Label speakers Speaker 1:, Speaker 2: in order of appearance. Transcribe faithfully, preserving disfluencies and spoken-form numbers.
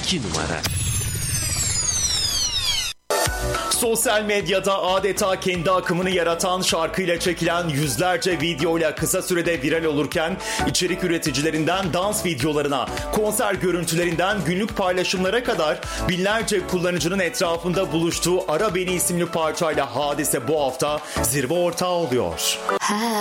Speaker 1: iki numara.
Speaker 2: Sosyal medyada adeta kendi akımını yaratan şarkıyla çekilen yüzlerce videoyla kısa sürede viral olurken içerik üreticilerinden dans videolarına, konser görüntülerinden günlük paylaşımlara kadar binlerce kullanıcının etrafında buluştuğu Ara Beni isimli parçayla Hadise bu hafta zirve ortağı oluyor.